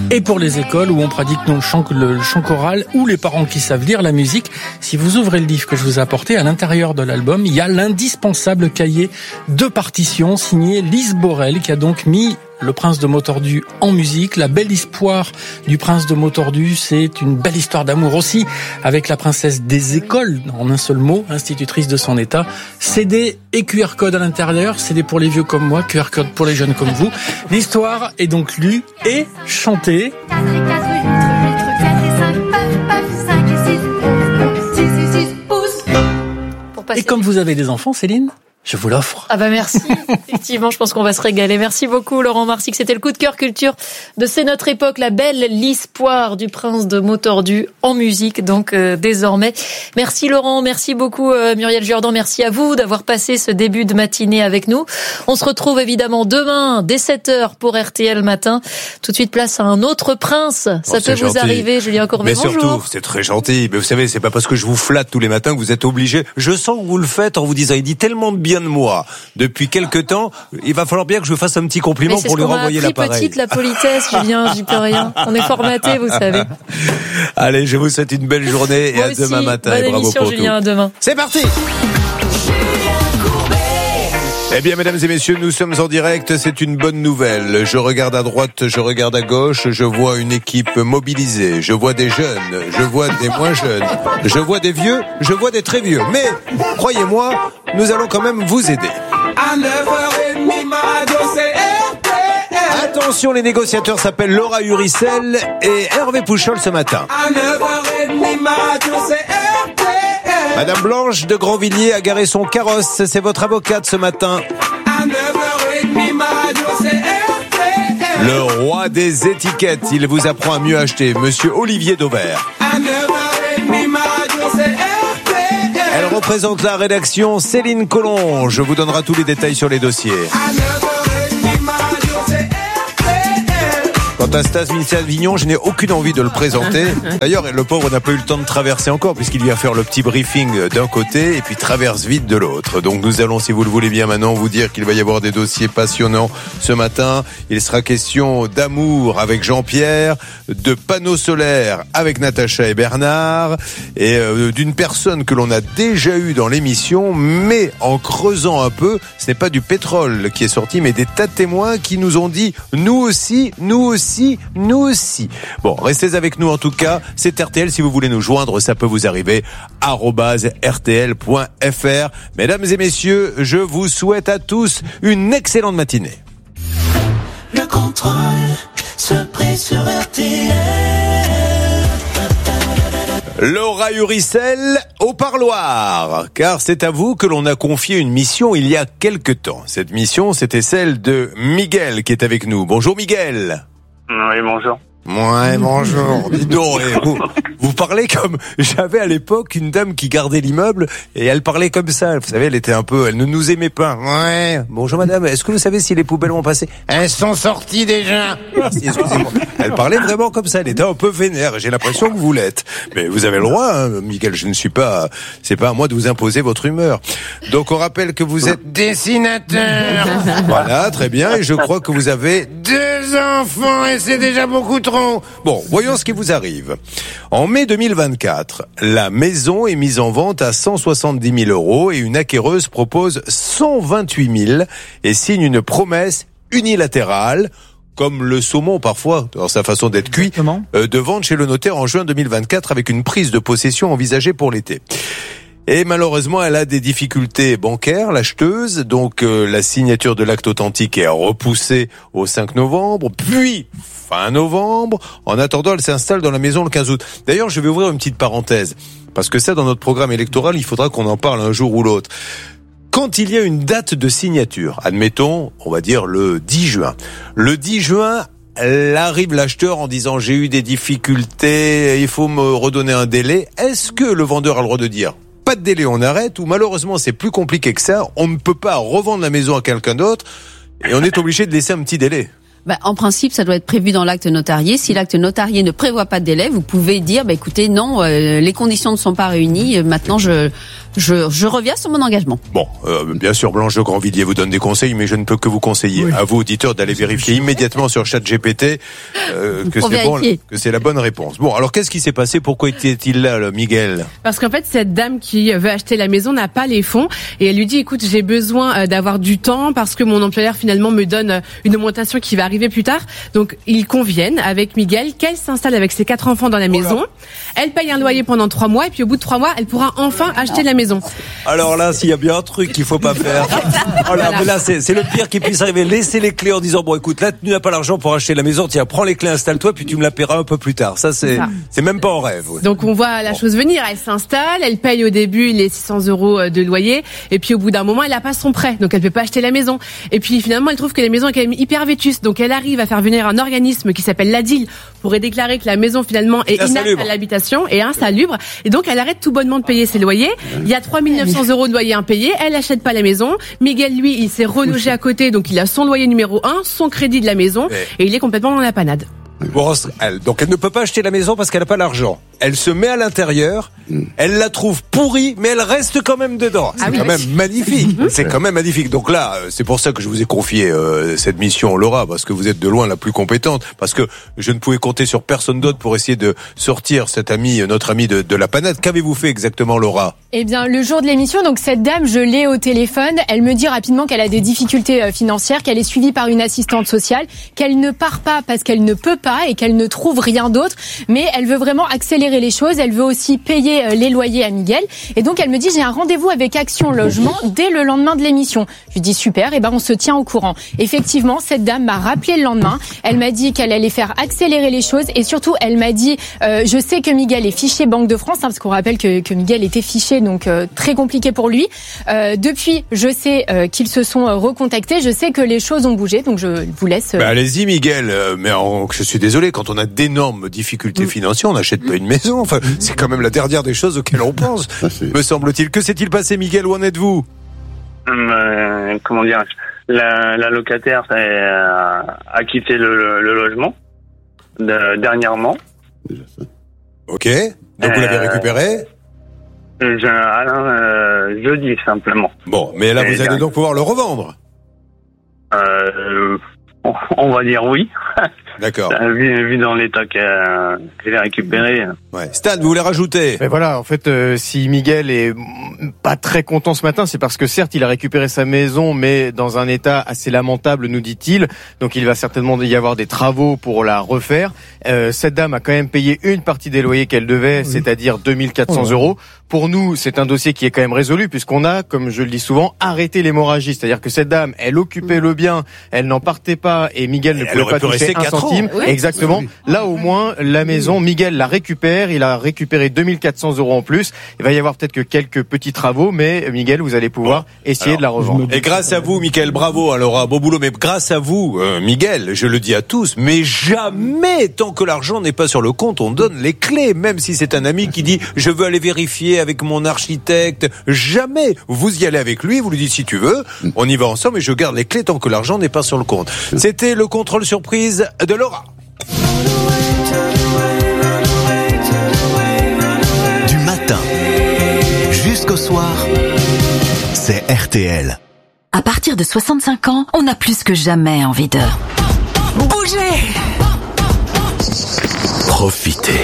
Et pour les écoles où on pratique le chant choral ou les parents qui savent lire la musique, si vous ouvrez le livre que je vous ai apporté, à l'intérieur de l'album, il y a l'indispensable cahier de partition signé Lise Borel qui a donc mis Le Prince de Motordu en musique. La belle histoire du Prince de Motordu, c'est une belle histoire d'amour aussi avec la princesse des écoles, en un seul mot, institutrice de son état. CD et QR code à l'intérieur, CD pour les vieux comme moi, QR code pour les jeunes comme vous. L'histoire est donc lue et chantée. Et comme vous avez des enfants, Céline, je vous l'offre. Ah bah merci. Effectivement, je pense qu'on va se régaler. Merci beaucoup Laurent Marsic. C'était le coup de cœur culture de C'est notre époque, la belle l'histoire du Prince de Motordu en musique donc désormais. Merci Laurent, merci beaucoup Muriel Jordan, merci à vous d'avoir passé ce début de matinée avec nous. On se retrouve évidemment demain dès 7h pour RTL Matin. Tout de suite place à un autre prince. Ça peut vous arriver, Julien Courbet. Mais bonjour. Surtout, c'est très gentil. Mais vous savez, c'est pas parce que je vous flatte tous les matins que vous êtes obligé. Je sens que vous le faites en vous disant, il dit tellement de bien de moi depuis quelque temps, il va falloir bien que je fasse un petit compliment pour lui renvoyer l'appareil. C'est petite la politesse, Julien, j'y peux rien. On est formaté, vous savez. Allez, je vous souhaite une belle journée et à demain matin. Bonne et bravo émission, pour Julien, tout. à demain. C'est parti. Eh bien, mesdames et messieurs, nous sommes en direct. C'est une bonne nouvelle. Je regarde à droite, je regarde à gauche. Je vois une équipe mobilisée. Je vois des jeunes. Je vois des moins jeunes. Je vois des vieux. Je vois des très vieux. Mais, croyez-moi, nous allons quand même vous aider. Attention, les négociateurs s'appellent Laura Uricel et Hervé Pouchol ce matin. Madame Blanche de Grandvilliers a garé son carrosse. C'est votre avocate ce matin. Le roi des étiquettes, il vous apprend à mieux acheter, Monsieur Olivier Dauvert. Elle représente la rédaction Céline Collonge. Je vous donnera tous les détails sur les dossiers. Quant à Stas Vincent-Vignon, je n'ai aucune envie de le présenter. D'ailleurs, le pauvre n'a pas eu le temps de traverser encore puisqu'il vient faire le petit briefing d'un côté et puis traverse vite de l'autre. Donc nous allons, si vous le voulez bien maintenant, vous dire qu'il va y avoir des dossiers passionnants ce matin. Il sera question d'amour avec Jean-Pierre, de panneaux solaires avec Natacha et Bernard et d'une personne que l'on a déjà eue dans l'émission, mais en creusant un peu, ce n'est pas du pétrole qui est sorti, mais des tas de témoins qui nous ont dit nous aussi. Bon, restez avec nous en tout cas. C'est RTL, si vous voulez nous joindre, ça peut vous arriver, @rtl.fr. Mesdames et messieurs, je vous souhaite à tous une excellente matinée. Le contrôle se prie sur RTL. Laura Uricel au parloir, car c'est à vous que l'on a confié une mission il y a quelque temps. Cette mission, c'était celle de Miguel qui est avec nous. Bonjour Miguel. Oui, bonjour. Ouais, bonjour. Dis donc, vous parlez comme j'avais à l'époque une dame qui gardait l'immeuble et elle parlait comme ça. Vous savez, elle ne nous aimait pas. Ouais. Bonjour madame, est-ce que vous savez si les poubelles vont passer? Elles sont sorties déjà. Merci, excusez-moi. Elle parlait vraiment comme ça, elle était un peu vénère. J'ai l'impression que vous l'êtes. Mais vous avez le droit, hein, Miguel, c'est pas à moi de vous imposer votre humeur. Donc on rappelle que vous êtes dessinateur. Voilà, très bien, et je crois que vous avez 2 enfants et c'est déjà beaucoup trop. Bon, voyons ce qui vous arrive. En mai 2024, la maison est mise en vente à 170 000 € et une acquéreuse propose 128 000 et signe une promesse unilatérale, comme le saumon parfois, dans sa façon d'être cuit, de vente chez le notaire en juin 2024 avec une prise de possession envisagée pour l'été. Et malheureusement, elle a des difficultés bancaires, l'acheteuse, donc la signature de l'acte authentique est repoussée au 5 novembre, puis fin novembre. En attendant, elle s'installe dans la maison le 15 août. D'ailleurs, je vais ouvrir une petite parenthèse, parce que ça, dans notre programme électoral, il faudra qu'on en parle un jour ou l'autre. Quand il y a une date de signature, admettons, on va dire le 10 juin. Le 10 juin, arrive l'acheteur en disant « j'ai eu des difficultés, il faut me redonner un délai ». Est-ce que le vendeur a le droit de dire « pas de délai, on arrête » ou malheureusement c'est plus compliqué que ça, on ne peut pas revendre la maison à quelqu'un d'autre et on est obligé de laisser un petit délai? En principe, ça doit être prévu dans l'acte notarié. Si l'acte notarié ne prévoit pas de délai, vous pouvez dire, écoutez, non, les conditions ne sont pas réunies. Maintenant, je reviens sur mon engagement. Bon, bien sûr, Blanche de Grandvilliers vous donne des conseils, mais je ne peux que vous conseiller, à vous auditeurs, d'aller vérifier immédiatement sur ChatGPT que c'est bon, que c'est la bonne réponse. Bon, alors qu'est-ce qui s'est passé? Pourquoi était-il là, Miguel? Parce qu'en fait, cette dame qui veut acheter la maison n'a pas les fonds et elle lui dit, écoute, j'ai besoin d'avoir du temps parce que mon employeur finalement me donne une augmentation qui va arriver plus tard. Donc, ils conviennent avec Miguel qu'elle s'installe avec ses 4 enfants dans la maison. Elle paye un loyer pendant 3 mois et puis au bout de 3 mois, elle pourra enfin acheter la maison. Alors là, s'il y a bien un truc qu'il faut pas faire. Mais là, c'est le pire qui puisse arriver. Laisser les clés en disant, bon, écoute, là, tu n'as pas l'argent pour acheter la maison. Tiens, prends les clés, installe-toi, puis tu me la paieras un peu plus tard. Ça, c'est même pas en rêve. Ouais. Donc, on voit la chose venir. Elle s'installe, elle paye au début les 600 € de loyer. Et puis, au bout d'un moment, elle a pas son prêt. Donc, elle peut pas acheter la maison. Et puis, finalement, elle trouve que la maison est quand même hyper vétuste. Donc, elle arrive à faire venir un organisme qui s'appelle l'ADIL pour déclarer que la maison, finalement, est inapte à l'habitation et insalubre. Et donc, elle arrête tout bonnement de payer ses loyers. Il y a 3 900 € de loyer impayé. Elle achète pas la maison. Miguel, lui, il s'est relogé à côté. Donc, il a son loyer numéro 1, son crédit de la maison. Et il est complètement dans la panade. Bon, donc elle ne peut pas acheter la maison parce qu'elle n'a pas l'argent. Elle se met à l'intérieur, elle la trouve pourrie, mais elle reste quand même dedans. C'est quand même magnifique. C'est quand même magnifique. Donc là, c'est pour ça que je vous ai confié cette mission, Laura, parce que vous êtes de loin la plus compétente, parce que je ne pouvais compter sur personne d'autre pour essayer de sortir notre amie de la panade. Qu'avez-vous fait exactement, Laura? Eh bien, le jour de l'émission, donc cette dame, je l'ai au téléphone. Elle me dit rapidement qu'elle a des difficultés financières, qu'elle est suivie par une assistante sociale, qu'elle ne part pas parce qu'elle ne peut pas et qu'elle ne trouve rien d'autre, mais elle veut vraiment accélérer les choses. Elle veut aussi payer les loyers à Miguel. Et donc, elle me dit, j'ai un rendez-vous avec Action Logement dès le lendemain de l'émission. Je lui dis, super, on se tient au courant. Effectivement, cette dame m'a rappelé le lendemain. Elle m'a dit qu'elle allait faire accélérer les choses et surtout, elle m'a dit, je sais que Miguel est fiché Banque de France, parce qu'on rappelle que Miguel était fiché, donc très compliqué pour lui. Depuis, je sais qu'ils se sont recontactés. Je sais que les choses ont bougé, donc je vous laisse. Allez-y, Miguel. Mais je suis désolé, quand on a d'énormes difficultés financières, on n'achète pas une maison. Enfin, c'est quand même la dernière des choses auxquelles on pense, me semble-t-il. Que s'est-il passé, Miguel? Où en êtes-vous? Comment dire, la locataire a quitté le logement dernièrement. Ok. Donc vous l'avez récupéré? Jeudi, simplement. Bon, mais là, vous allez donc pouvoir le revendre? On va dire oui. D'accord. Vu dans l'état qu'elle a récupéré. Ouais. Stan, vous voulez rajouter? Mais voilà, en fait, si Miguel est pas très content ce matin, c'est parce que certes, il a récupéré sa maison, mais dans un état assez lamentable, nous dit-il. Donc, il va certainement y avoir des travaux pour la refaire. Cette dame a quand même payé une partie des loyers qu'elle devait, c'est-à-dire 2400 €. Pour nous, c'est un dossier qui est quand même résolu, puisqu'on a, comme je le dis souvent, arrêté l'hémorragie. C'est-à-dire que cette dame, elle occupait le bien, elle n'en partait pas, et Miguel ne pouvait pas toucher un centime. Oui. Exactement. Là, au moins, la maison, Miguel la récupère. Il a récupéré 2400 € en plus. Il va y avoir peut-être que quelques petits travaux, mais Miguel, vous allez pouvoir essayer de la revendre. Et grâce à vous, Miguel, bravo, Laura, beau boulot. Mais grâce à vous, Miguel, je le dis à tous, mais jamais, tant que l'argent n'est pas sur le compte, on donne les clés. Même si c'est un ami qui dit, je veux aller vérifier avec mon architecte. Jamais. Vous y allez avec lui, vous lui dites, si tu veux, on y va ensemble, et je garde les clés tant que l'argent n'est pas sur le compte. C'était le contrôle surprise de Laura. Du matin jusqu'au soir, c'est RTL. À partir de 65 ans, on a plus que jamais envie de bouger. Profiter.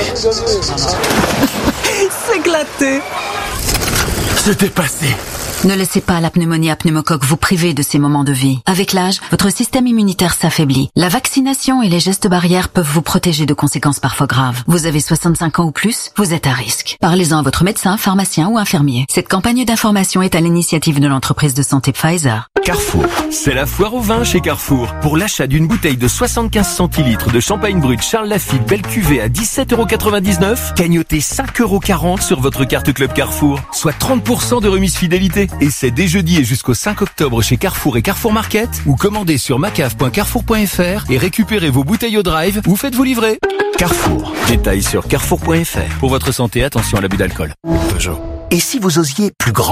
S'éclater. Se dépasser. Ne laissez pas la pneumonie à pneumocoque vous priver de ces moments de vie. Avec l'âge, votre système immunitaire s'affaiblit. La vaccination et les gestes barrières peuvent vous protéger de conséquences parfois graves. Vous avez 65 ans ou plus, vous êtes à risque. Parlez-en à votre médecin, pharmacien ou infirmier. Cette campagne d'information est à l'initiative de l'entreprise de santé Pfizer. Carrefour. C'est la foire au vin chez Carrefour. Pour l'achat d'une bouteille de 75 centilitres de champagne brut Charles Lafite belle cuvée à 17,99 €, gagnotez 5,40 € sur votre carte Club Carrefour, soit 30% de remise fidélité. Et c'est dès jeudi et jusqu'au 5 octobre chez Carrefour et Carrefour Market, ou commandez sur macave.carrefour.fr et récupérez vos bouteilles au drive ou faites-vous livrer. Carrefour. Détails sur carrefour.fr. Pour votre santé, attention à l'abus d'alcool. Peugeot. Et si vous osiez plus grand?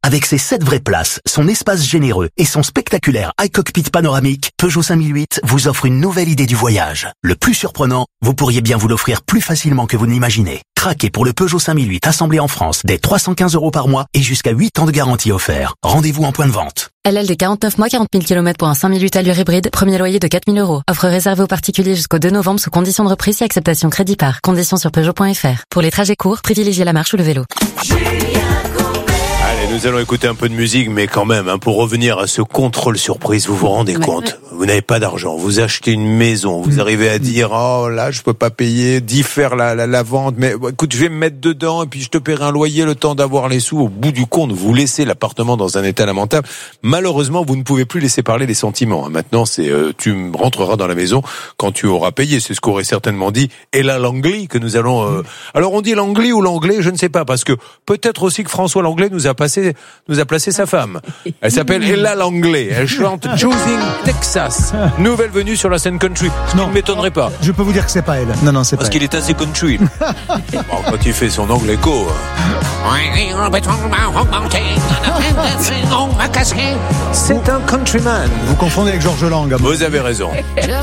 Avec ses 7 vraies places, son espace généreux et son spectaculaire iCockpit panoramique, Peugeot 5008 vous offre une nouvelle idée du voyage. Le plus surprenant, vous pourriez bien vous l'offrir plus facilement que vous ne l'imaginez. Craquez pour le Peugeot 5008 assemblé en France dès 315 € par mois et jusqu'à 8 ans de garantie offert. Rendez-vous en point de vente. LLD 49 mois, 40 000 km pour un 5008 allure hybride, premier loyer de 4 000 €. Offre réservée aux particuliers jusqu'au 2 novembre sous condition de reprise et acceptation crédit par. Conditions sur Peugeot.fr. Pour les trajets courts, privilégiez la marche ou le vélo. Allez, nous allons écouter un peu de musique, mais quand même, pour revenir à ce contrôle surprise, vous vous rendez compte, vous n'avez pas d'argent, vous achetez une maison, vous arrivez à dire, oh là, je peux pas payer, d'y faire la vente, mais écoute, je vais me mettre dedans et puis je te paierai un loyer le temps d'avoir les sous. Au bout du compte, vous laissez l'appartement dans un état lamentable. Malheureusement, vous ne pouvez plus laisser parler les sentiments. Maintenant, c'est tu rentreras dans la maison quand tu auras payé. C'est ce qu'aurait certainement dit Ella Langley que nous allons. Alors on dit l'anglais ou l'anglais, je ne sais pas, parce que peut-être aussi que François Langlais nous a placé sa femme. Elle s'appelle Ella Langley. Elle chante Choosing Texas. Nouvelle venue sur la scène country. Ce qui ne m'étonnerait pas. Je peux vous dire que c'est pas elle. Non, c'est pas parce qu'il est assez country. Bon, quand il fait son anglais co. C'est un countryman. Vous confondez avec Georges Lang. Vous avez raison.